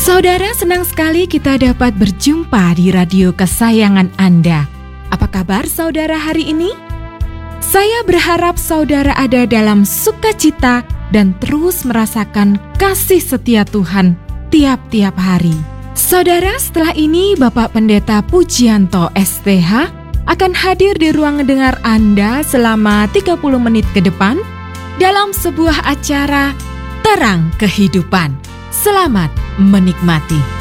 Saudara, senang sekali kita dapat berjumpa di radio kesayangan Anda. Apa kabar saudara hari ini? Saya berharap saudara ada dalam sukacita dan terus merasakan kasih setia Tuhan tiap-tiap hari. Saudara, setelah ini Bapak Pendeta Pujianto STH akan hadir di ruang dengar Anda selama 30 menit ke depan dalam sebuah acara Terang Kehidupan. Selamat menikmati.